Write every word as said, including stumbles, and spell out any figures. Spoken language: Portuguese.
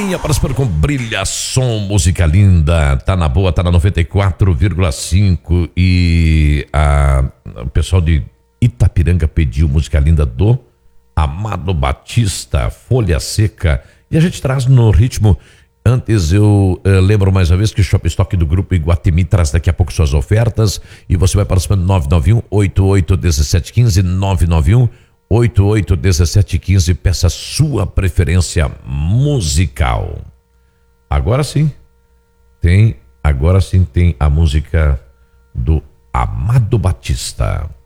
Galerinha, participando com Brilha Som, música linda, tá na boa, tá na noventa e quatro vírgula cinco e a, o pessoal de Itapiranga pediu música linda do Amado Batista, Folha Seca, e a gente traz no ritmo. Antes eu eh, lembro mais uma vez que o Shop Stock do Grupo Iguatemi traz daqui a pouco suas ofertas e você vai participando nove nove um, oito oito um sete um cinco, nove nove um, oito oito um sete um cinco, peça sua preferência musical. Agora sim, tem, agora sim tem a música do Amado Batista.